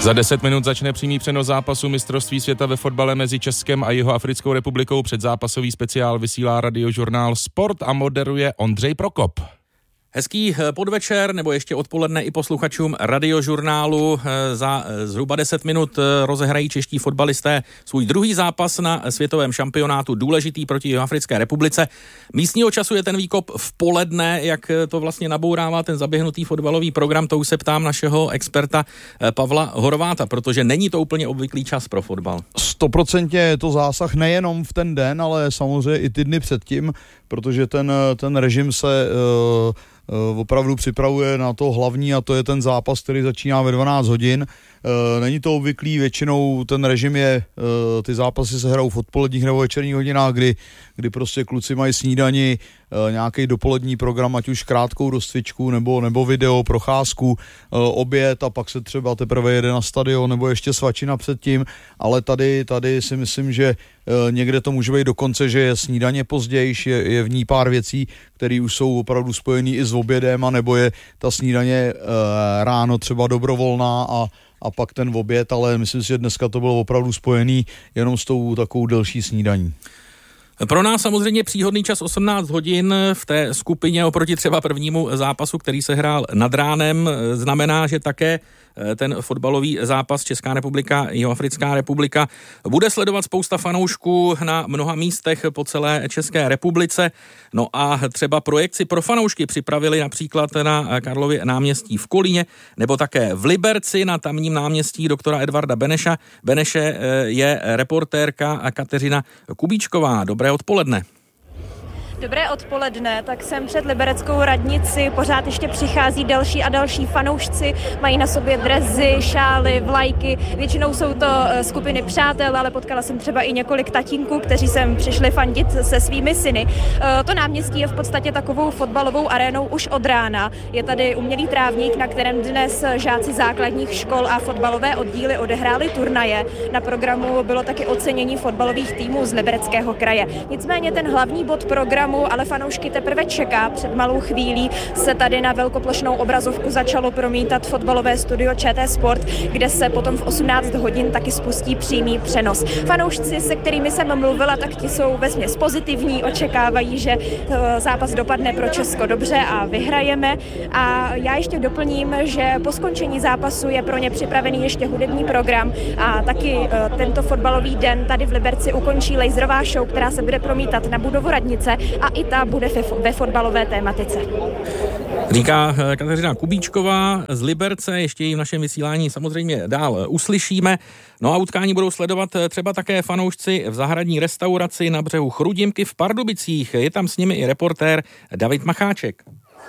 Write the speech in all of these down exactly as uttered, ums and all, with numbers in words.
Za deset minut začne přímý přenos zápasu mistrovství světa ve fotbale mezi Českem a Jihoafrickou republikou. Předzápasový speciál vysílá radiožurnál Sport a moderuje Ondřej Prokop. Hezký podvečer, nebo ještě odpoledne i posluchačům radiožurnálu. Za zhruba deset minut rozehrají čeští fotbalisté svůj druhý zápas na světovém šampionátu, důležitý proti Jihoafrické republice. Místního času je ten výkop v poledne, jak to vlastně nabourává ten zaběhnutý fotbalový program, to už se ptám našeho experta Pavla Horváta, protože není to úplně obvyklý čas pro fotbal. Stoprocentně je to zásah nejenom v ten den, ale samozřejmě i ty dny předtím, protože ten, ten režim se uh, opravdu připravuje na to hlavní, a to je ten zápas, který začíná ve dvanáct hodin. Není to obvyklý, většinou ten režim je, ty zápasy se hrajou v odpoledních nebo večerních hodinách, kdy, kdy prostě kluci mají snídani, nějaký dopolední program, ať už krátkou rozcvičku nebo, nebo video, procházku, oběd a pak se třeba teprve jede na stadion nebo ještě svačina předtím, ale tady, tady si myslím, že někde to může být dokonce, že je snídaně pozdější, je, je v ní pár věcí, které už jsou opravdu spojený i s obědem, a nebo je ta snídaně ráno třeba dobrovolná a a pak ten oběd, ale myslím si, že dneska to bylo opravdu spojený jenom s tou takovou delší snídaní. Pro nás samozřejmě příhodný čas osmnáct hodin v té skupině oproti třeba prvnímu zápasu, který se hrál nad ránem, znamená, že také ten fotbalový zápas Česká republika, Jihoafrická republika bude sledovat spousta fanoušků na mnoha místech po celé České republice. No a třeba projekci pro fanoušky připravili například na Karlově náměstí v Kolíně, nebo také v Liberci na tamním náměstí doktora Edvarda Beneša. Beneše je reportérka Kateřina Kubíčková. Dobré odpoledne. Dobré odpoledne, tak jsem před libereckou radnici, pořád ještě přichází další a další fanoušci, mají na sobě drezy, šály, vlajky, většinou jsou to skupiny přátel, ale potkala jsem třeba i několik tatínků, kteří sem přišli fandit se svými syny. To náměstí je v podstatě takovou fotbalovou arénou už od rána. Je tady umělý trávník, na kterém dnes žáci základních škol a fotbalové oddíly odehráli turnaje. Na programu bylo taky ocenění fotbalových týmů z Libereckého kraje. Nicméně ten hlavní bod programu ale fanoušky teprve čeká. Před malou chvílí se tady na velkoplošnou obrazovku začalo promítat fotbalové studio ČT Sport, kde se potom v osmnáct hodin taky spustí přímý přenos. Fanoušci, se kterými jsem mluvila, tak ti jsou vesměs pozitivní, očekávají, že zápas dopadne pro Česko dobře a vyhrajeme. A já ještě doplním, že po skončení zápasu je pro ně připravený ještě hudební program a taky tento fotbalový den tady v Liberci ukončí laserová show, která se bude promítat na budovu radnice, a i ta bude ve fotbalové tématice. Říká Kateřina Kubíčková z Liberce, ještě ji v našem vysílání samozřejmě dál uslyšíme. No a utkání budou sledovat třeba také fanoušci v zahradní restauraci na břehu Chrudimky v Pardubicích. Je tam s nimi i reportér David Macháček.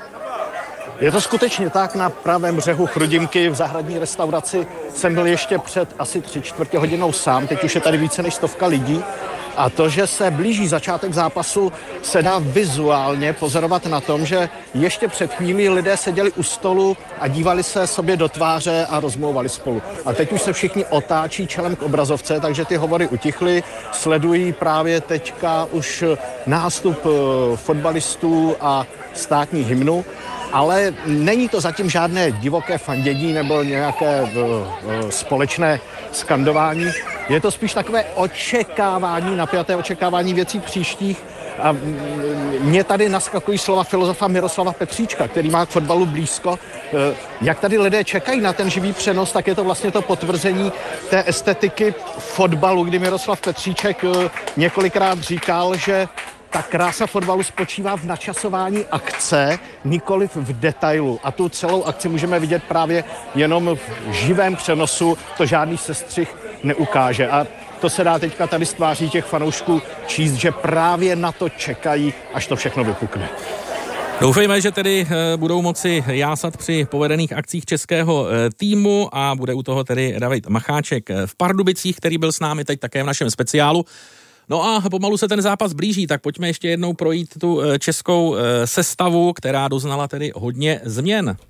Je to skutečně tak, na pravém břehu Chrudimky v zahradní restauraci jsem byl ještě před asi tři čtvrtě hodinou sám, teď už je tady více než stovka lidí. A to, že se blíží začátek zápasu, se dá vizuálně pozorovat na tom, že ještě před chvílí lidé seděli u stolu a dívali se sobě do tváře a rozmlouvali spolu. A teď už se všichni otáčí čelem k obrazovce, takže ty hovory utichly, sledují právě teďka už nástup fotbalistů a státní hymnu. Ale není to zatím žádné divoké fandění nebo nějaké uh, uh, společné skandování. Je to spíš takové očekávání, napjaté očekávání věcí příštích. A mě tady naskakují slova filozofa Miroslava Petříčka, který má k fotbalu blízko. Jak tady lidé čekají na ten živý přenos, tak je to vlastně to potvrzení té estetiky fotbalu, kdy Miroslav Petříček několikrát říkal, že ta krása fotbalu spočívá v načasování akce, nikoliv v detailu. A tu celou akci můžeme vidět právě jenom v živém přenosu, to žádný sestřih neukáže. A to se dá teďka tady z tváří těch fanoušků číst, že právě na to čekají, až to všechno vypukne. Doufejme, že tedy budou moci jásat při povedených akcích českého týmu a bude u toho tedy David Macháček v Pardubicích, který byl s námi teď také v našem speciálu. No a pomalu se ten zápas blíží, tak pojďme ještě jednou projít tu českou sestavu, která doznala tedy hodně změn.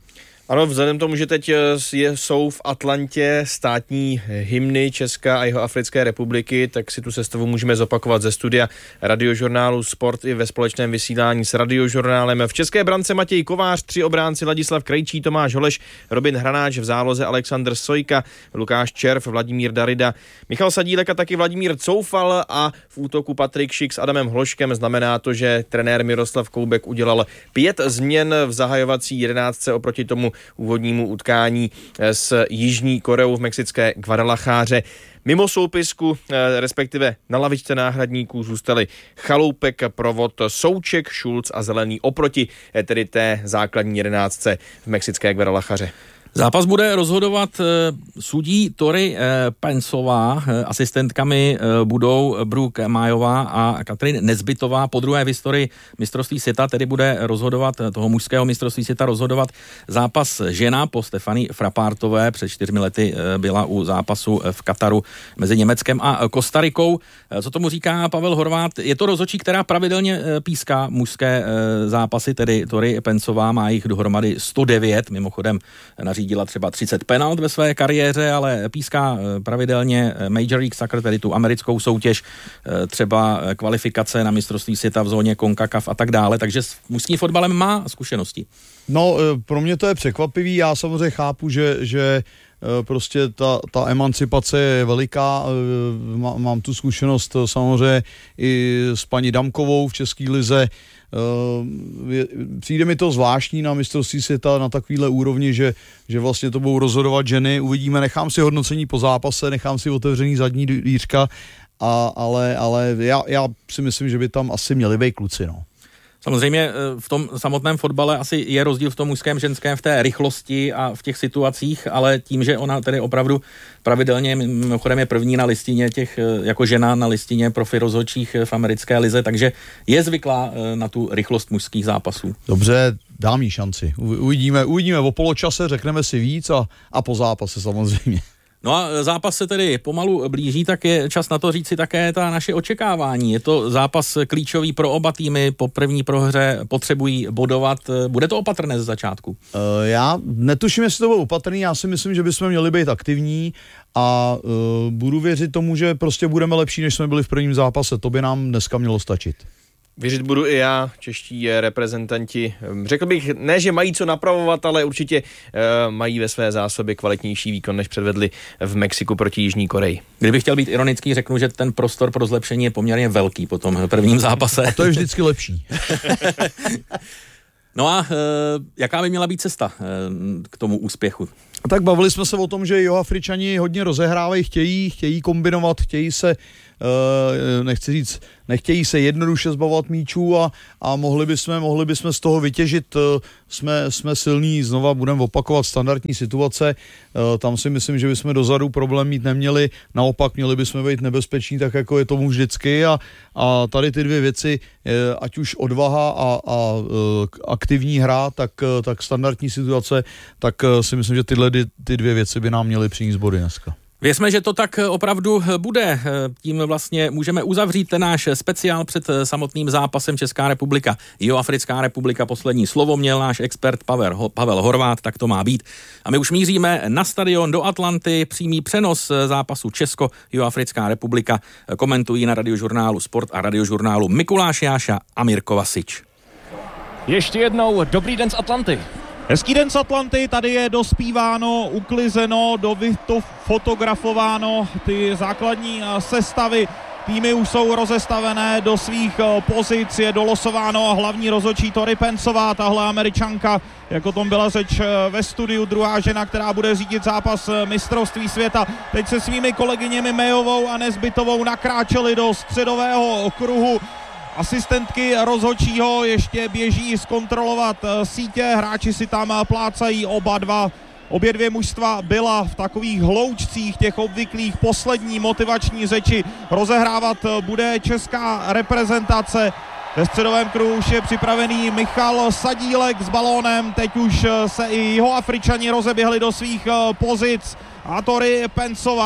Ano, vzhledem tomu, že teď je, jsou v Atlantě státní hymny České a Jihoafrické republiky, tak si tu sestavu můžeme zopakovat ze studia Radiožurnálu Sport i ve společném vysílání s Radiožurnálem. V české brance Matěj Kovář, tři obránci Ladislav Krejčí, Tomáš Holeš, Robin Hranáč, v záloze Alexander Sojka, Lukáš Červ, Vladimír Darida, Michal Sadílek a taky Vladimír Coufal a v útoku Patrik Šik s Adamem Hloškem. Znamená to, že trenér Miroslav Koubek udělal pět změn v zahajovací jedenáctce oproti tomu úvodnímu utkání s Jižní Koreou v mexické Guadalajare. Mimo soupisku, respektive na lavičce náhradníků, zůstali Chaloupek, Provod, Souček, Šulc a Zelený oproti tedy té základní jedenáctce v mexické Guadalajare. Zápas bude rozhodovat sudí Tori Pensová, asistentkami budou Brooke Májová a Katrin Nezbytová. Po druhé v historii mistrovství světa tedy bude rozhodovat, toho mužského mistrovství světa rozhodovat zápas žena po Stefanii Frappártové. Před čtyřmi lety byla u zápasu v Kataru mezi Německem a Kostarikou. Co tomu říká Pavel Horvát? Je to rozhodčí, která pravidelně píská mužské zápasy, tedy Tori Pensová má jich dohromady sto devět, mimochodem nařídila třeba třicet penalt ve své kariéře, ale píská pravidelně Major League Soccer, tedy tu americkou soutěž, třeba kvalifikace na mistrovství světa v zóně CONCACAF a tak dále, takže s mužským fotbalem má zkušenosti. No, pro mě to je překvapivý, já samozřejmě chápu, že, že prostě ta, ta emancipace je veliká, mám tu zkušenost samozřejmě i s paní Damkovou v České lize. Přijde mi to zvláštní na mistrovství světa na takovýhle úrovni, že, že vlastně to budou rozhodovat ženy, uvidíme, nechám si hodnocení po zápase, nechám si otevřený zadní dvířka, a, ale, ale já, já si myslím, že by tam asi měli být kluci, no. Samozřejmě v tom samotném fotbale asi je rozdíl v tom mužském, ženském, v té rychlosti a v těch situacích, ale tím, že ona tedy opravdu pravidelně, mimochodem je první na listině těch, jako žena na listině profi rozhodčích v americké lize, takže je zvyklá na tu rychlost mužských zápasů. Dobře, dám jí šanci. Uvidíme, uvidíme o poločase, řekneme si víc a, a po zápase samozřejmě. No a zápas se tedy pomalu blíží, tak je čas na to říci také ta naše očekávání. Je to zápas klíčový pro oba týmy, po první prohře potřebují bodovat. Bude to opatrné ze začátku? Uh, já netuším, jestli to bylo opatrný, já si myslím, že bychom měli být aktivní a uh, budu věřit tomu, že prostě budeme lepší, než jsme byli v prvním zápase. To by nám dneska mělo stačit. Věřit budu i já, čeští reprezentanti. Řekl bych, ne, že mají co napravovat, ale určitě uh, mají ve své zásobě kvalitnější výkon, než předvedli v Mexiku proti Jižní Koreji. Kdybych chtěl být ironický, řeknu, že ten prostor pro zlepšení je poměrně velký po tom prvním zápase. A to je vždycky lepší. No a uh, jaká by měla být cesta uh, k tomu úspěchu? Tak bavili jsme se o tom, že Jihoafričani hodně rozehrávají, chtějí, chtějí kombinovat, chtějí se, uh, nechci říct, nechtějí se jednoduše zbavovat míčů a, a mohli bychom, mohli bychom z toho vytěžit, uh, jsme, jsme silní, znova budeme opakovat standardní situace, uh, tam si myslím, že bychom dozadu problém mít neměli, naopak měli bychom být nebezpeční, tak jako je tomu vždycky a, a tady ty dvě věci, uh, ať už odvaha a, a uh, aktivní hra, tak, uh, tak standardní situace, tak uh, si myslím, že tyhle ty dvě věci by nám měly přinést body dneska. Věřme, že to tak opravdu bude. Tím vlastně můžeme uzavřít ten náš speciál před samotným zápasem Česká republika. Jihoafrická republika, poslední slovo měl náš expert Pavel, Pavel Horvát, tak to má být. A my už míříme na stadion do Atlanty, přímý přenos zápasu Česko-Jihoafrická republika. Komentují na Radiožurnálu Sport a Radiožurnálu Mikuláš Jáša a Mirko Vasič. Ještě jednou dobrý den z Atlanty. Hezký den z Atlanty, tady je dospíváno, uklizeno, to fotografováno, ty základní sestavy, týmy už jsou rozestavené do svých pozic, je dolosováno hlavní rozhodčí Tori Pensová, tahle Američanka, jako tom byla řeč ve studiu, druhá žena, která bude řídit zápas mistrovství světa. Teď se svými kolegyněmi Mayovou a Nezbytovou nakráčeli do středového kruhu. Asistentky rozhodčího ještě běží zkontrolovat sítě, hráči si tam plácají oba dva. Obě dvě mužstva byla v takových hloučcích těch obvyklých poslední motivační řeči. Rozehrávat bude česká reprezentace. Ve středovém kruhu už je připravený Michal Sadílek s balónem. Teď už se i Jihoafričani rozeběhli do svých pozic. A Tori Pensová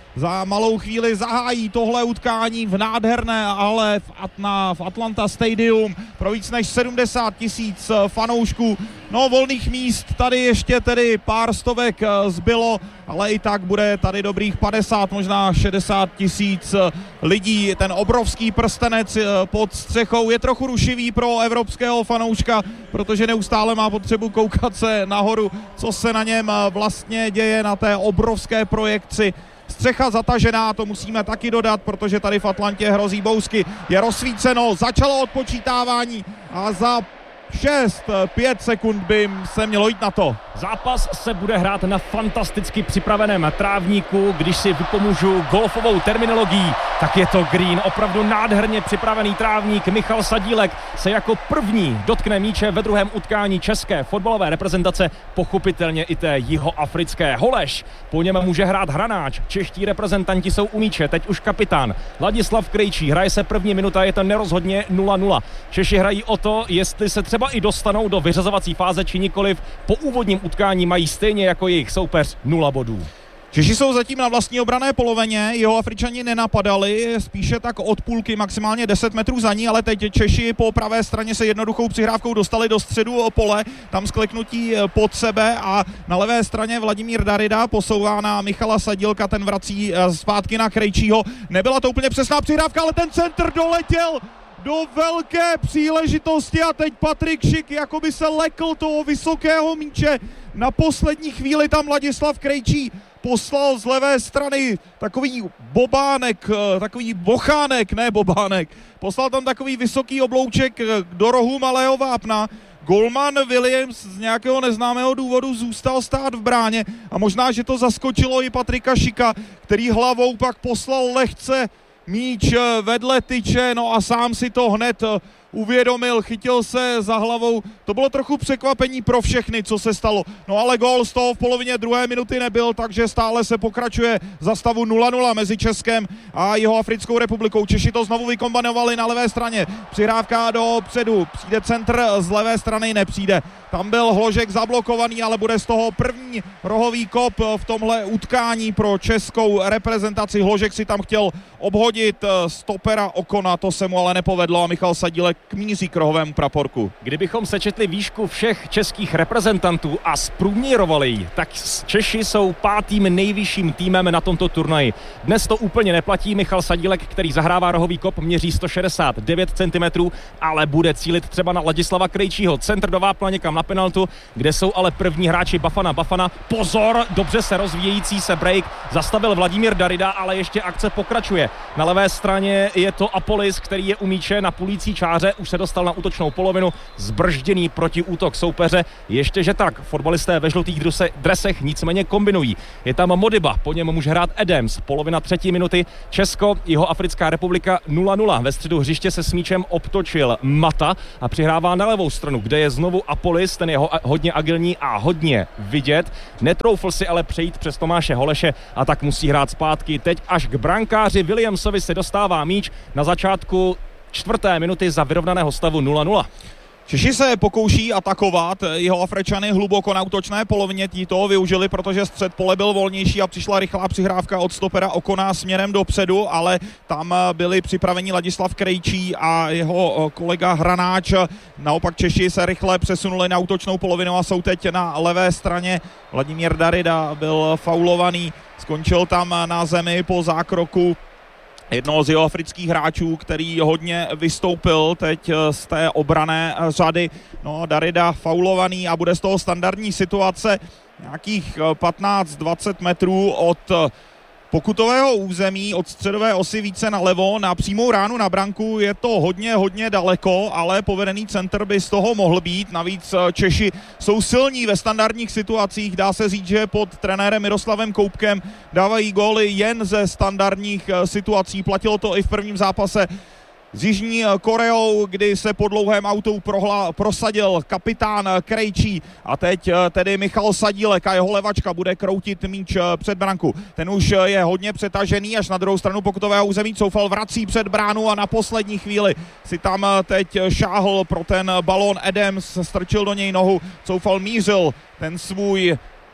za malou chvíli zahájí tohle utkání v nádherné ale v, Atna, v Atlanta Stadium pro víc než sedmdesát tisíc fanoušků. No, volných míst tady ještě tedy pár stovek zbylo, ale i tak bude tady dobrých padesát, možná šedesát tisíc lidí. Ten obrovský prstenec pod střechou je trochu rušivý pro evropského fanouška, protože neustále má potřebu koukat se nahoru, co se na něm vlastně děje na té obrovské projekci. Střecha zatažená, to musíme taky dodat, protože tady v Atlantě hrozí bousky. Je rozsvíceno, začalo odpočítávání a za šest pět sekund by se mělo jít na to. Zápas se bude hrát na fantasticky připraveném trávníku. Když si vypomůžu golfovou terminologií, tak je to green. Opravdu nádherně připravený trávník. Michal Sadílek se jako první dotkne míče ve druhém utkání české fotbalové reprezentace, pochopitelně i té jihoafrické. Holeš, po něm může hrát Hranáč. Čeští reprezentanti jsou u míče, teď už kapitán Ladislav Krejčí. Hraje se první minuta, je to nerozhodně nula nula. Češi hrají o to, jestli se třeba i dostanou do vyřazovací fáze či nikoliv. Po úvodním utkání mají stejně jako jejich soupeř nula bodů. Češi jsou zatím na vlastní obranné polovině, jeho Afričani nenapadali, spíše tak od půlky, maximálně deset metrů za ní, ale teď Češi po pravé straně se jednoduchou přihrávkou dostali do středu pole, tam skleknutí pod sebe a na levé straně Vladimír Darida posouvá na Michala Sadílka, ten vrací zpátky na Krejčího. Nebyla to úplně přesná přihrávka, ale ten centr doletěl do velké příležitosti a teď Patrik Šik jako by se lekl toho vysokého míče. Na poslední chvíli tam Ladislav Krejčí poslal z levé strany takový bobánek, takový bochánek, ne bobánek. Poslal tam takový vysoký oblouček do rohu malého vápna. Golman Williams z nějakého neznámého důvodu zůstal stát v bráně a možná, že to zaskočilo i Patrika Šika, který hlavou pak poslal lehce míč vedle tyče, no a sám si to hned uvědomil, chytil se za hlavou. To bylo trochu překvapení pro všechny, co se stalo. No ale gól z toho v polovině druhé minuty nebyl, takže stále se pokračuje za stavu nula nula mezi Českem a Jihoafrickou republikou. Češi to znovu vykombinovali na levé straně. Přihrávka do předu, přijde centr, z levé strany nepřijde. Tam byl Hložek zablokovaný, ale bude z toho první rohový kop v tomhle utkání pro českou reprezentaci. Hložek si tam chtěl obhodit stopera Okona, to se mu ale nepovedlo a Michal Sadílek míří k rohovému praporku. Kdybychom sečetli výšku všech českých reprezentantů a zprůměrovali ji, tak Češi jsou pátým nejvyšším týmem na tomto turnaji. Dnes to úplně neplatí. Michal Sadílek, který zahrává rohový kop, měří sto šedesát devět centimetrů, ale bude cílit třeba na Ladislava Krejčího. Centr do vápna někam na penaltu, kde jsou ale první hráči Bafana. Bafana, pozor, dobře se rozvíjející se break, zastavil Vladimír Darida, ale ještě akce pokračuje. Na levé straně je to Apolis, který je u míče na půlící čáře, už se dostal na útočnou polovinu, zbržděný protiútok soupeře. Ještě že tak, fotbalisté ve žlutých dresech nicméně kombinují. Je tam Modiba, po něm může hrát Adams, polovina třetí minuty, Česko, Jihoafrická republika nula nula. Ve středu hřiště se s míčem obtočil Mata a přihrává na levou stranu, kde je znovu Apolis, ten je hodně agilní a hodně vidět. Netroufl si ale přejít přes Tomáše Holeše a tak musí hrát zpátky. Teď až k brankáři Williamsovi se dostává míč na začátku čtvrté minuty za vyrovnaného stavu nula nula. Češi se pokouší atakovat, jeho Afričany hluboko na útočné polovině, tí toho využili, protože střed pole byl volnější a přišla rychlá přihrávka od stopera Okona směrem dopředu, ale tam byli připraveni Ladislav Krejčí a jeho kolega Hranáč. Naopak Češi se rychle přesunuli na útočnou polovinu a jsou teď na levé straně. Vladimír Darida byl faulovaný, skončil tam na zemi po zákroku jednoho z jihoafrických hráčů, který hodně vystoupil teď z té obranné řady. No, Darida faulovaný a bude z toho standardní situace nějakých patnáct dvacet metrů od pokutového území, od středové osy více nalevo, na přímou ránu na branku je to hodně, hodně daleko, ale povedený centr by z toho mohl být. Navíc Češi jsou silní ve standardních situacích, dá se říct, že pod trenérem Miroslavem Koupkem dávají góly jen ze standardních situací. Platilo to i v prvním zápase s Jižní Koreou, kdy se po dlouhém autu prohla, prosadil kapitán Krejčí a teď tedy Michal Sadílek a jeho levačka bude kroutit míč před branku. Ten už je hodně přetažený, až na druhou stranu pokutového území Coufal vrací před bránu a na poslední chvíli si tam teď šáhl pro ten balón Adams, strčil do něj nohu, Coufal mířil ten svůj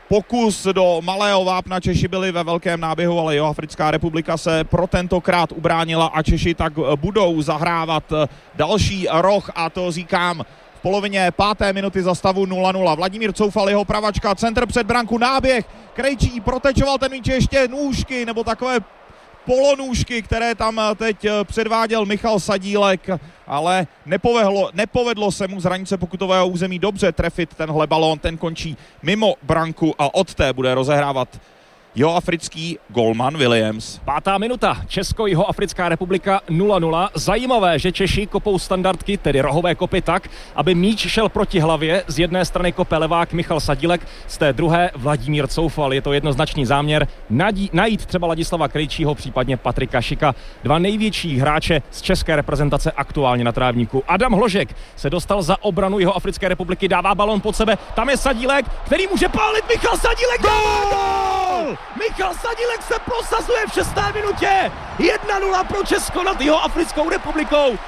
pokus do malého vápna. Češi byli ve velkém náběhu, ale Jihoafrická republika se pro tentokrát ubránila a Češi tak budou zahrávat další roh, a to říkám v polovině páté minuty za stavu nula nula. Vladimír Coufal, jeho pravačka, centr před branku, náběh, Krejčí protečoval ten míč, ještě nůžky nebo takové polonůžky, které tam teď předváděl Michal Sadílek, ale nepovedlo, nepovedlo se mu z hranice pokutového území dobře trefit tenhle balón, ten končí mimo branku a od té bude rozehrávat jihoafrický golman Williams. Pátá minuta, Česko-Jihoafrická republika nula nula. Zajímavé, že Češi kopou standardky, tedy rohové kopy tak, aby míč šel proti hlavě. Z jedné strany kope levák Michal Sadílek, z té druhé Vladimír Coufal. Je to jednoznačný záměr nadí, najít třeba Ladislava Krejčího, případně Patrika Šika. Dva největší hráče z české reprezentace aktuálně na trávníku. Adam Hložek se dostal za obranu Jihoafrické republiky, dává balon pod sebe. Tam je Sadílek, který může pálit. Michal Sadílek, gól! Michal Sadílek se prosazuje v šesté minutě. jedna nula pro Česko nad Jihoafrickou republikou.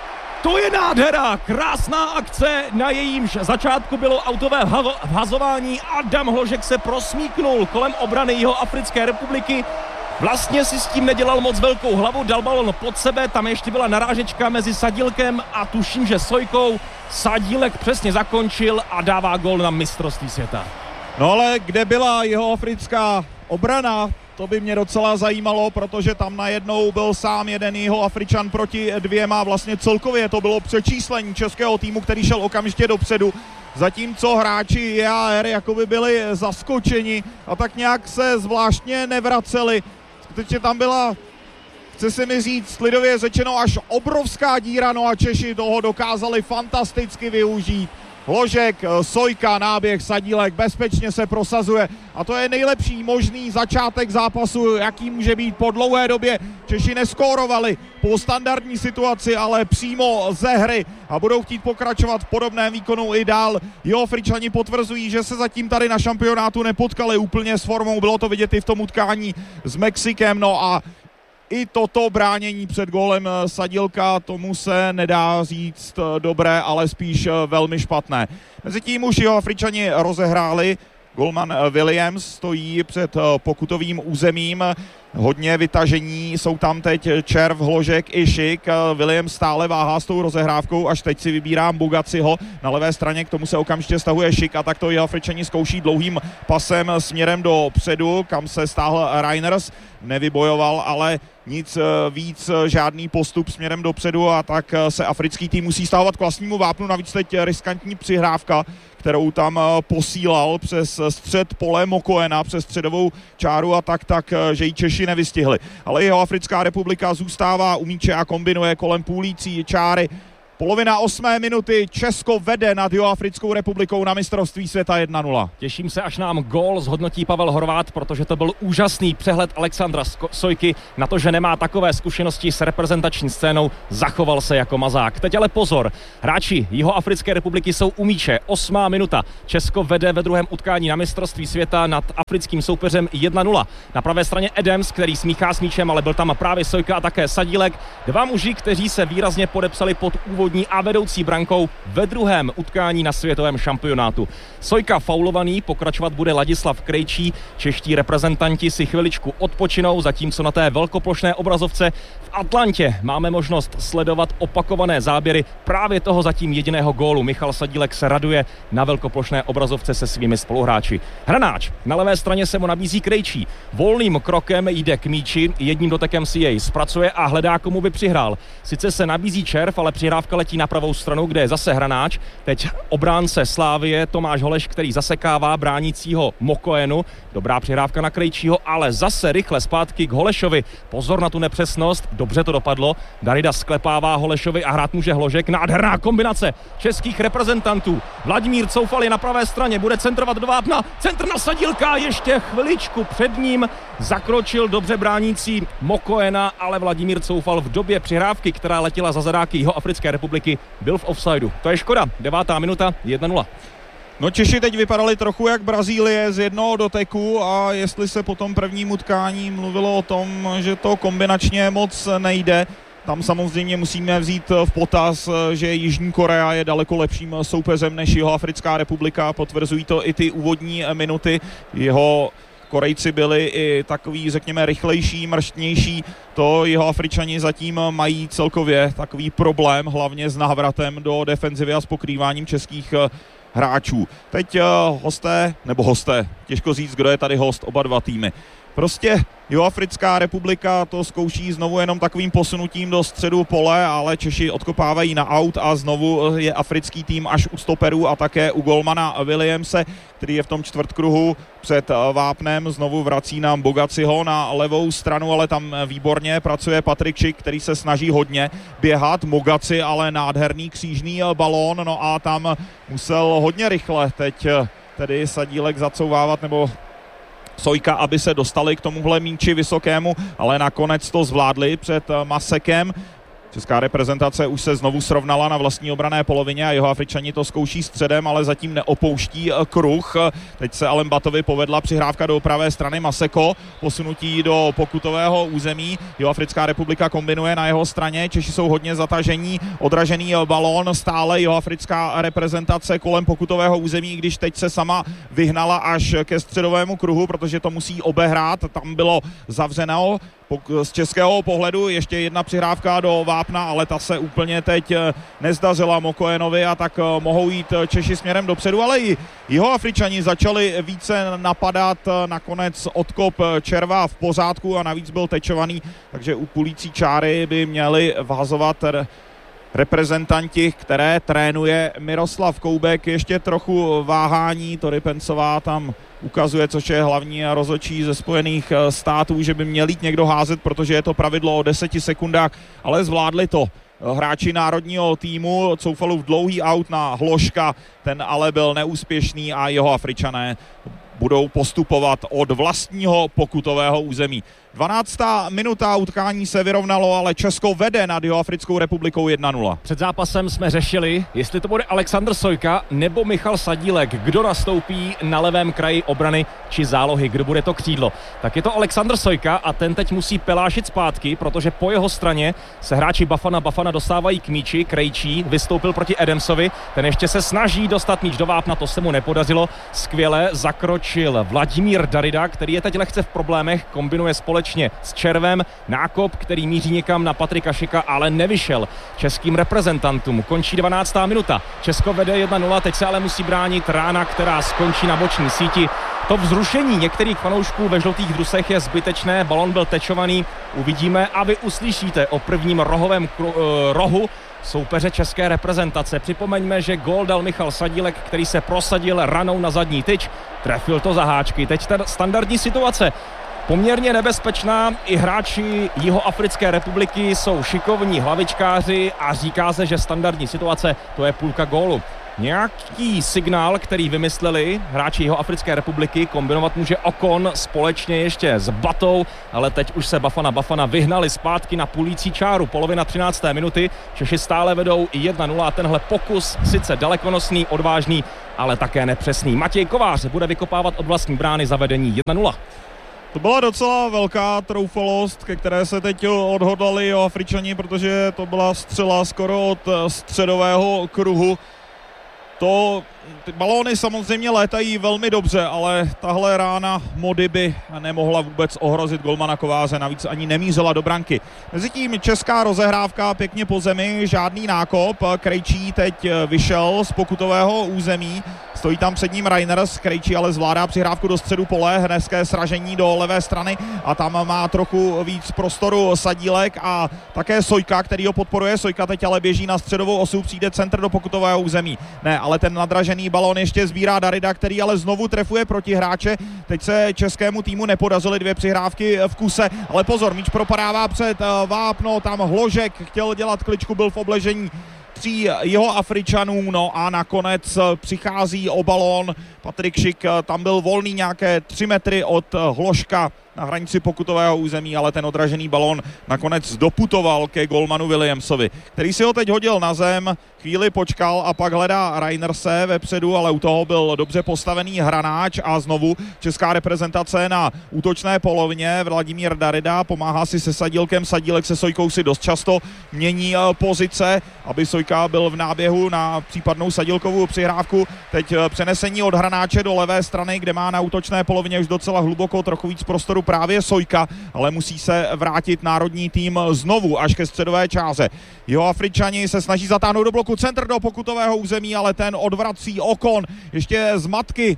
To je nádhera, krásná akce, na jejímž začátku bylo autové vhazování. Adam Hložek se prosmíknul kolem obrany Jihoafrické republiky. Vlastně si s tím nedělal moc velkou hlavu, dal balon pod sebe, tam ještě byla narážečka mezi Sadílkem a tuším, že Sojkou. Sadílek přesně zakončil a dává gól na mistrovství světa. No ale kde byla jihoafrická obrana? To by mě docela zajímalo, protože tam najednou byl sám jeden Jihoafričan proti dvěma. Vlastně celkově to bylo přečíslení českého týmu, který šel okamžitě dopředu. Zatímco hráči J A R jakoby byli zaskočeni a tak nějak se zvláštně nevraceli. Skutečně tam byla, chce se mi říct, lidově řečeno, až obrovská díra, no a Češi toho dokázali fantasticky využít. Hložek, Sojka, náběh, Sadílek bezpečně se prosazuje a to je nejlepší možný začátek zápasu, jaký může být po dlouhé době. Češi neskórovali po standardní situaci, ale přímo ze hry a budou chtít pokračovat v podobném výkonu i dál. Jihoafričani potvrzují, že se zatím tady na šampionátu nepotkali úplně s formou, bylo to vidět i v tom utkání s Mexikem, no a i toto bránění před gólem Sadílka, tomu se nedá říct dobré, ale spíš velmi špatné. Mezitím už Jihoafričani rozehráli, golman Williams stojí před pokutovým územím, hodně vytažení, jsou tam teď Červ, Hložek i Šik. Williams stále váhá s tou rozehrávkou, až teď si vybírá Bugaciho na levé straně, k tomu se okamžitě stahuje Šik a tak to Jihoafričani zkouší dlouhým pasem směrem do předu, kam se stáhl Reiners, nevybojoval, ale nic víc, žádný postup směrem dopředu a tak se africký tým musí stahovat k vlastnímu vápnu, navíc teď riskantní přihrávka, kterou tam posílal přes střed pole Mokoena, přes středovou čáru a tak, tak, že ji Češi nevystihli. Ale Jihoafrická republika zůstává u míče a kombinuje kolem půlící čáry. Polovina osmé minuty, Česko vede nad Jihoafrickou republikou na mistrovství světa jedna nula. Těším se, až nám gól zhodnotí Pavel Horvát, protože to byl úžasný přehled Alexandra Sojky na to, že nemá takové zkušenosti s reprezentační scénou, zachoval se jako mazák. Teď ale pozor, hráči Jihoafrické republiky jsou u míče, osmá minuta. Česko vede ve druhém utkání na mistrovství světa nad africkým soupeřem jedna nula. Na pravé straně Adams, který smíchá s míčem, ale byl tam právě Sojka a také Sadílek. Dva muži, kteří se výrazně podepsali pod úvod a vedoucí brankou ve druhém utkání na světovém šampionátu. Sojka faulovaný, pokračovat bude Ladislav Krejčí, čeští reprezentanti si chviličku odpočinou, zatímco na té velkoplošné obrazovce v Atlantě máme možnost sledovat opakované záběry právě toho zatím jediného gólu. Michal Sadílek se raduje na velkoplošné obrazovce se svými spoluhráči. Hranáč na levé straně se mu nabízí Krejčí. Volným krokem jde k míči, jedním dotekem si jej zpracuje a hledá, komu by přihrál. Sice se nabízí Červ, ale přihrávka letí na pravou stranu, kde je zase Hranáč. Teď obránce Slávie Tomáš Holeš, který zasekává bránícího Mokoenu. Dobrá přihrávka na Krejčího, ale zase rychle zpátky k Holešovi. Pozor na tu nepřesnost, dobře to dopadlo. Darida sklepává Holešovi a hrát může Hložek. Nádherná kombinace českých reprezentantů. Vladimír Coufal je na pravé straně, bude centrovat do vápna. Centr na Sadílka, ještě chviličku před ním zakročil dobře bránící Mokoena, ale Vladimír Coufal v době přihrávky, která letěla za zadáky Jihoafrické republiky, byl v offsideu. To je škoda. Devátá minuta, jedna nula. No Češi teď vypadali trochu jak Brazílie z jednoho doteku a jestli se po tom prvním utkání mluvilo o tom, že to kombinačně moc nejde, tam samozřejmě musíme vzít v potaz, že Jižní Korea je daleko lepším soupeřem než Jihoafrická republika, potvrzují to i ty úvodní minuty. Jeho Korejci byli i takový, řekněme, rychlejší, mrštnější. To Jihoafričani zatím mají celkově takový problém, hlavně s návratem do defenzivy a s pokrýváním českých hráčů. Teď hosté, nebo hosté, těžko říct, kdo je tady host, oba dva týmy. Prostě Jihoafrická republika to zkouší znovu jenom takovým posunutím do středu pole, ale Češi odkopávají na aut a znovu je africký tým až u stoperů a také u golmana Williamse, který je v tom čtvrtkruhu před vápnem. Znovu vrací nám Bogaciho na levou stranu, ale tam výborně pracuje Patrik Schick, který se snaží hodně běhat. Bogaci ale nádherný křížný balón, no a tam musel hodně rychle teď tedy Sadílek zacouvávat, nebo Sojka, aby se dostali k tomuhle míči vysokému, ale nakonec to zvládli před Masekem. Česká reprezentace už se znovu srovnala na vlastní obranné polovině a Jihoafričani to zkouší středem, ale zatím neopouští kruh. Teď se Alembatovi povedla přihrávka do pravé strany, Maseko, posunutí do pokutového území. Jihoafrická republika kombinuje na jeho straně, Češi jsou hodně zatažení, odražený balón, stále Jihoafrická reprezentace kolem pokutového území, když teď se sama vyhnala až ke středovému kruhu, protože to musí obehrát, tam bylo zavřeno. Z českého pohledu ještě jedna přihrávka do vápna, ale ta se úplně teď nezdařila Mokoenovi a tak mohou jít Češi směrem dopředu, ale i Jihoafričani začali více napadat, nakonec odkop červa v pořádku a navíc byl tečovaný, takže u pulící čáry by měli vhazovat reprezentanti, které trénuje Miroslav Koubek. Ještě trochu váhání, Tory Pencová tam ukazuje, což je hlavní rozhodčí ze Spojených států, že by měl jít někdo házet, protože je to pravidlo o deseti sekundách, ale zvládli to hráči národního týmu. Coufalův dlouhý aut na Hloška, ten ale byl neúspěšný a Jihoafričané budou postupovat od vlastního pokutového území. dvanáctá minuta, utkání se vyrovnalo, ale Česko vede nad Jihoafrickou republikou jedna nula. Před zápasem jsme řešili, jestli to bude Alexander Sojka nebo Michal Sadílek, kdo nastoupí na levém kraji obrany či zálohy, kdo bude to křídlo. Tak je to Alexander Sojka a ten teď musí pelášit zpátky, protože po jeho straně se hráči Bafana Bafana dostávají k míči. Krejčí vystoupil proti Adamsovi, ten ještě se snaží dostat míč do vápna, to se mu nepodařilo. Skvěle zakročil Vladimír Darida, který je teď lehce v problémech, kombinuje společně s Červem, nákop, který míří někam na Patrika Schicka, ale nevyšel českým reprezentantům. Končí dvanáctá minuta. Česko vede jedna nula, teď se ale musí bránit Rána, která skončí na boční síti. To vzrušení některých fanoušků ve žlutých drusech je zbytečné, balon byl tečovaný, uvidíme a vy uslyšíte o prvním rohovém kru, uh, rohu soupeře české reprezentace. Připomeňme, že gól dal Michal Sadílek, který se prosadil ranou na zadní tyč, trefil to za háčky. Teď ta standardní situace poměrně nebezpečná, i hráči Jihoafrické republiky jsou šikovní hlavičkáři a říká se, že standardní situace to je půlka gólu. Nějaký signál, který vymysleli hráči Jihoafrické republiky, kombinovat může Okon společně ještě s Batou, ale teď už se Bafana Bafana vyhnali zpátky na půlící čáru. Polovina třinácté minuty, Češi stále vedou jedna nula a tenhle pokus sice dalekonosný, odvážný, ale také nepřesný. Matěj Kovář bude vykopávat od vlastní brány za vedení jedna nula. To byla docela velká troufalost, ke které se teď odhodlali Jihoafričani, protože to byla střela skoro od středového kruhu. To, ty balóny samozřejmě létají velmi dobře, ale tahle rána Mody by nemohla vůbec ohrozit golmana Kováře, navíc ani nemířila do branky. Mezitím česká rozehrávka pěkně po zemi, žádný nákop, Krejčí teď vyšel z pokutového území, stojí tam před ním Reiners, Krejčí ale zvládá přihrávku do středu pole, hezké sražení do levé strany a tam má trochu víc prostoru Sadílek a také Sojka, který ho podporuje. Sojka teď ale běží na středovou osu, přijde centr do pokutového území. Ne, ale ten nadražený balón ještě sbírá Darida, který ale znovu trefuje proti hráče. Teď se českému týmu nepodařily dvě přihrávky v kuse, ale pozor, míč propadává před vápno, tam Hložek chtěl dělat kličku, byl v obležení tří Jihoafričanů, no a nakonec přichází o balón Patrik Šik tam byl volný nějaké tři metry od Hloška na hranici pokutového území, ale ten odražený balón nakonec doputoval ke golmanu Williamsovi, který si ho teď hodil na zem, chvíli počkal a pak hledá Reinerse vepředu, ale u toho byl dobře postavený Hranáč a znovu česká reprezentace na útočné polovině. Vladimír Darida pomáhá si se Sadílkem, Sadílek se Sojkou si dost často mění pozice, aby Sojka byl v náběhu na případnou Sadílkovou přihrávku. Teď přenesení od Hranáče do levé strany, kde má na útočné polovině už docela hluboko, trochu víc prostoru právě Sojka, ale musí se vrátit národní tým znovu až ke středové čáře. Jeho Afričani se snaží zatáhnout do bloku, centr do pokutového území, ale ten odvrací Okon. Ještě zmatky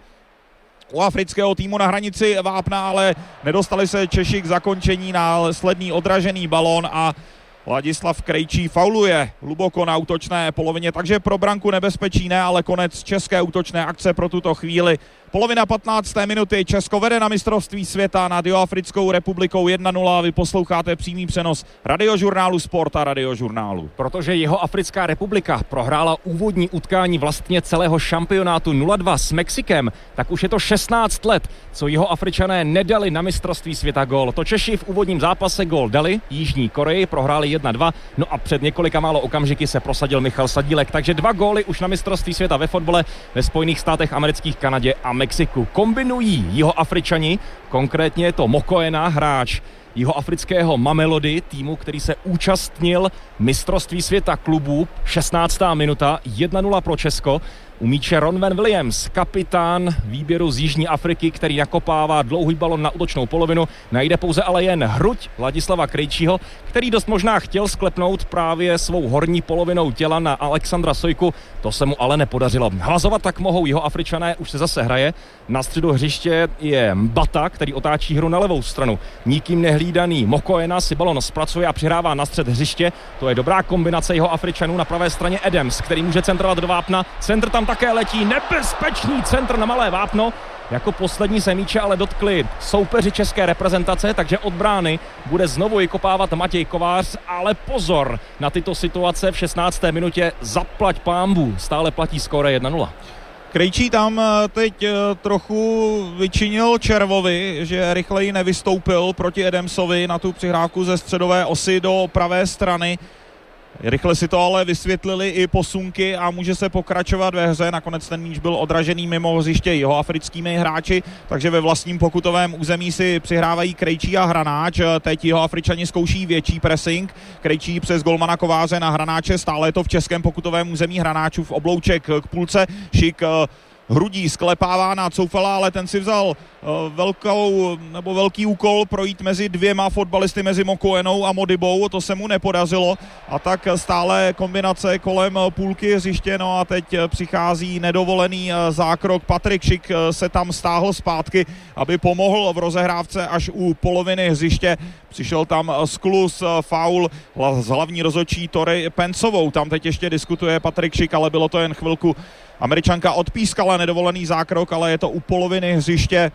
u afrického týmu na hranici vápna, ale nedostali se Češi k zakončení na sledný odražený balón a Ladislav Krejčí fauluje hluboko na útočné polovině, takže pro branku nebezpečí ne, ale konec české útočné akce pro tuto chvíli. Polovina patnácté minuty, Česko vede na mistrovství světa nad Jihoafrickou republikou jedna nula a vy posloucháte přímý přenos Radiožurnálu Sport a Radiožurnálu. Protože Jihoafrická republika prohrála úvodní utkání vlastně celého šampionátu nula dva s Mexikem, tak už je to šestnáct let, co Jihoafričané nedali na mistrovství světa gól. To Češi v úvodním zápase gól dali, Jižní Koreji prohráli jedna dva, no a před několika málo okamžiky se prosadil Michal Sadílek, takže dva góly už na mistrovství světa ve fotbale ve Spojených státech amerických, Kanadě a Mexiku. Kombinují Jihoafričani, konkrétně je to Mokoena, hráč jihoafrického Mamelody, týmu, který se účastnil mistrovství světa klubů, šestnáctá minuta, jedna nula pro Česko. U míče Ronwen Williams, kapitán výběru z Jižní Afriky, který nakopává dlouhý balon na útočnou polovinu, najde pouze ale jen hruď Ladislava Krejčího, který dost možná chtěl sklepnout právě svou horní polovinou těla na Alexandra Sojku, to se mu ale nepodařilo. Hlasovat tak mohou Jihoafričané, už se zase hraje. Na středu hřiště je Mbata, který otáčí hru na levou stranu. Nikým nehlídaný Mokoena si balon zpracuje a přihrává na střed hřiště. To je dobrá kombinace Jihoafričanů. Na pravé straně Adams, který může centrovat do vápna. Centr tam také letí, nebezpečný centr na malé vápno. Jako poslední se míče ale dotkli soupeři české reprezentace, takže od brány bude znovu vykopávat Matěj Kovář, ale pozor na tyto situace v šestnácté minutě, zaplať pánbů, stále platí skóre jedna nula. Krejčí tam teď trochu vyčinil Červovi, že rychleji nevystoupil proti Adamsovi na tu přihrávku ze středové osy do pravé strany. Rychle si to ale vysvětlili i posunky a může se pokračovat ve hře. Nakonec ten míč byl odražený mimo hřiště jihoafrickými hráči, takže ve vlastním pokutovém území si přihrávají Krejčí a Hranáč. Teď Jihoafričani zkouší větší pressing. Krejčí přes golmana Kováře na Hranáče, stále je to v českém pokutovém území, Hranáčův oblouček k půlce. Šik hrudí sklepává na Coufala, ale ten si vzal uh, velkou, nebo velký úkol projít mezi dvěma fotbalisty, mezi Mokoenou a Modibou, to se mu nepodařilo a tak stále kombinace kolem půlky hřiště, no a teď přichází nedovolený uh, zákrok. Patrik Šik uh, se tam stáhl zpátky, aby pomohl v rozehrávce až u poloviny hřiště. Přišel tam skluz, uh, faul s hlavní rozhodčí Tory Pencovou, tam teď ještě diskutuje Patrik Šik, ale bylo to jen chvilku. Američanka odpískala nedovolený zákrok, ale je to u poloviny hřiště,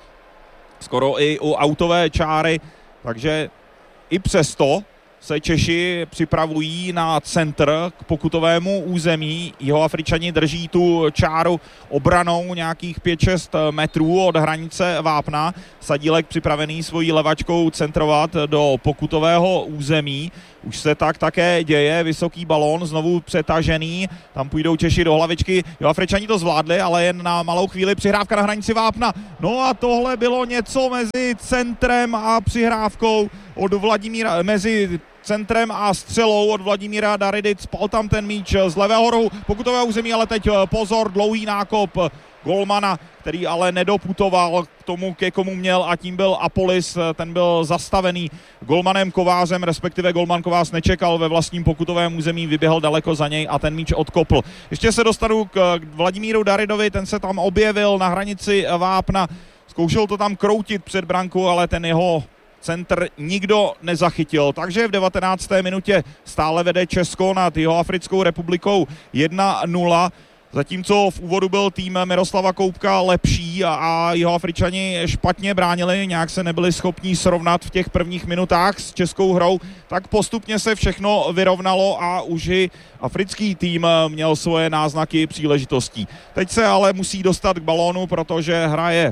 skoro i u autové čáry, takže i přesto se Češi připravují na centr k pokutovému území. Jihoafričani drží tu čáru obranou nějakých pět šest metrů od hranice vápna. Sadílek připravený svojí levačkou centrovat do pokutového území. Už se tak také děje, vysoký balón, znovu přetažený, tam půjdou Češi do hlavičky. Jihoafričani to zvládli, ale jen na malou chvíli, přihrávka na hranici vápna. No a tohle bylo něco mezi centrem a přihrávkou od Vladimíra, mezi centrem a střelou od Vladimíra Daridy. Spal tam ten míč z levého rohu pokutového území, ale teď pozor, dlouhý nákop golmana, který ale nedoputoval k tomu, ke komu měl, a tím byl Apolis, ten byl zastavený golmanem Kovářem, respektive golman Kovář nečekal ve vlastním pokutovém území, vyběhl daleko za něj a ten míč odkopl. Ještě se dostanu k Vladimíru Daridovi, ten se tam objevil na hranici vápna, zkoušel to tam kroutit před branku, ale ten jeho centr nikdo nezachytil, takže v devatenácté minutě stále vede Česko nad Jihoafrickou republikou jedna nula. zatímco v úvodu byl tým Miroslava Koubka lepší a, a jeho Afričani špatně bránili, nějak se nebyli schopní srovnat v těch prvních minutách s českou hrou, tak postupně se všechno vyrovnalo a už i africký tým měl svoje náznaky příležitostí. Teď se ale musí dostat k balónu, protože hraje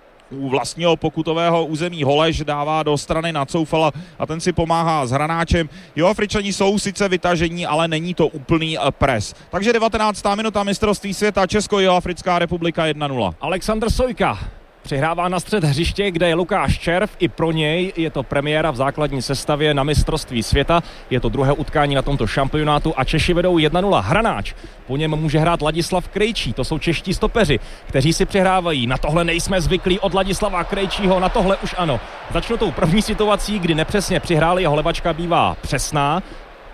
u vlastního pokutového území Holeš, dává do strany na Coufala a ten si pomáhá s Hranáčem. Jo, Afričani jsou sice vytažení, ale není to úplný pres. Takže devatenáctá minuta mistrovství světa, Česko-Jihoafrická republika jedna nula. Alexander Sojka přihrává na střed hřiště, kde je Lukáš Červ. I pro něj je to premiéra v základní sestavě na mistrovství světa. Je to druhé utkání na tomto šampionátu a Češi vedou jedna nula. Hranáč, po něm může hrát Ladislav Krejčí. To jsou čeští stopeři, kteří si přihrávají. Na tohle nejsme zvyklí od Ladislava Krejčího, na tohle už ano. Začnu tou první situací, kdy nepřesně přihráli, jeho levačka bývá přesná.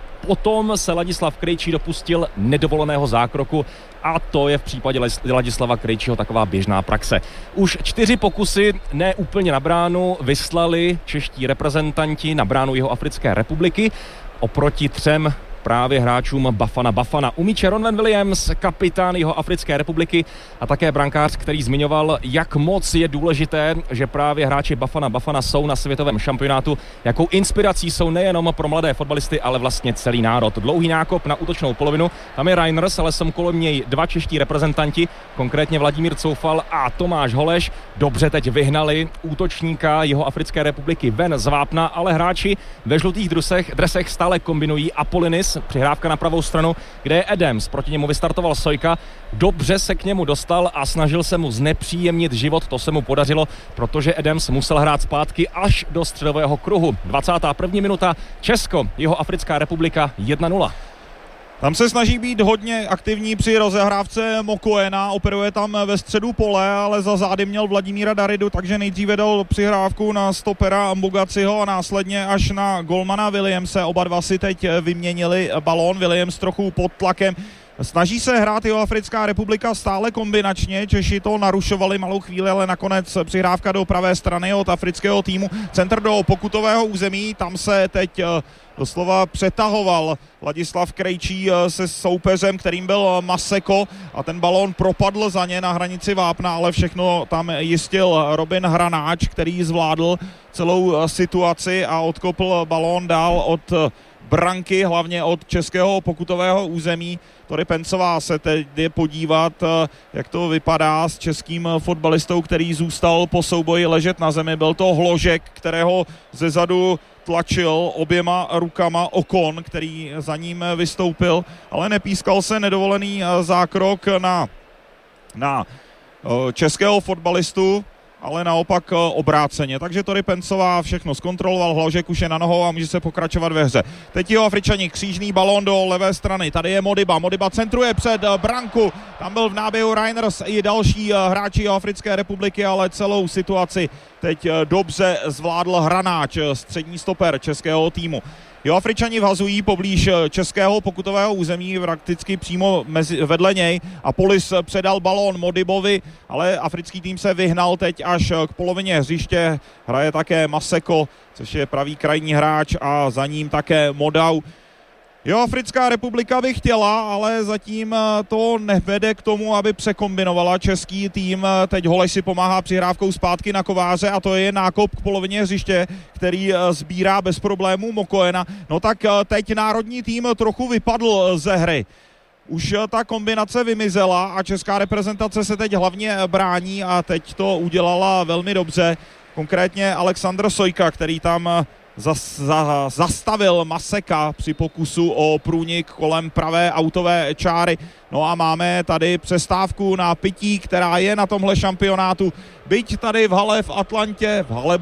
Potom se Ladislav Krejčí dopustil nedovoleného zákroku a to je v případě Ladislava Krejčího taková běžná praxe. Už čtyři pokusy ne úplně na bránu vyslali čeští reprezentanti na bránu Jihoafrické republiky oproti třem právě hráčům Bafana Bafana. U míče Ronwen Williams, kapitán Jihoafrické republiky a také brankář, který zmiňoval, jak moc je důležité, že právě hráči Bafana Bafana jsou na světovém šampionátu. Jakou inspirací jsou nejenom pro mladé fotbalisty, ale vlastně celý národ. Dlouhý nákop na útočnou polovinu, tam je Reiners, ale jsou kolem něj dva čeští reprezentanti, konkrétně Vladimír Coufal a Tomáš Holeš. Dobře teď vyhnali útočníka Jihoafrické republiky ven z vápna, ale hráči ve žlutých dresech, dresech stále kombinují. Apolinis, přihrávka na pravou stranu, kde je Adams, proti němu vystartoval Sojka, dobře se k němu dostal a snažil se mu znepříjemnit život, to se mu podařilo, protože Adams musel hrát zpátky až do středového kruhu. dvacátá první minuta, Česko, Jihoafrická republika jedna nula. Tam se snaží být hodně aktivní při rozehrávce Mokoena, operuje tam ve středu pole, ale za zády měl Vladimíra Daridu, takže nejdříve dal přihrávku na stopera Mbugaciho a následně až na golmana Williamse. Oba dva si teď vyměnili balón, Williams trochu pod tlakem. Snaží se hrát Jihoafrická republika stále kombinačně, Češi to narušovali malou chvíli, ale nakonec přihrávka do pravé strany od afrického týmu. Centr do pokutového území, tam se teď doslova přetahoval Ladislav Krejčí se soupeřem, kterým byl Maseko a ten balón propadl za ně na hranici vápna, ale všechno tam jistil Robin Hranáč, který zvládl celou situaci a odkopl balón dál od branky, hlavně od českého pokutového území. Tory Pencová se teď jde podívat, jak to vypadá s českým fotbalistou, který zůstal po souboji ležet na zemi. Byl to Hložek, kterého zezadu tlačil oběma rukama Okon, který za ním vystoupil, ale nepískal se nedovolený zákrok na, na českého fotbalistu, ale naopak obráceně. Takže Tory Pencová všechno zkontroloval, Hložek už je na nohou a může se pokračovat ve hře. Teď Jihoafričani, křížný balón do levé strany, tady je Modiba, Modiba centruje před branku, tam byl v náběhu Reiners i další hráči Jihoafrické republiky, ale celou situaci teď dobře zvládl Hranáč, střední stoper českého týmu. Jihoafričani vhazují poblíž českého pokutového území, prakticky přímo mezi, vedle něj a Polis předal balón Modibovi, ale africký tým se vyhnal teď až k polovině hřiště. Hraje také Maseko, což je pravý krajní hráč a za ním také Modau. Jihoafrická republika by chtěla, ale zatím to nevede k tomu, aby překombinovala český tým. Teď Holeš si pomáhá přihrávkou zpátky na Kováře a to je nákop k polovině hřiště, který sbírá bez problémů Mokoena. No tak teď národní tým trochu vypadl ze hry. Už ta kombinace vymizela a česká reprezentace se teď hlavně brání a teď to udělala velmi dobře. Konkrétně Alexander Sojka, který tam Zas, za, zastavil Maseka při pokusu o průnik kolem pravé autové čáry. No a máme tady přestávku na pití, která je na tomhle šampionátu. Byť tady v hale v Atlantě, v hale